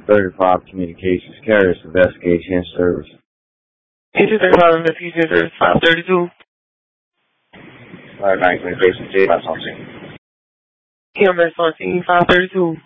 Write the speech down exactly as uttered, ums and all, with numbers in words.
thirty-five Communications Carriers Investigation Service. Agent thirty-five Investigation Service five thirty-two. Alright, nine Communications, J, that's on scene. Cameras on scene five thirty-two.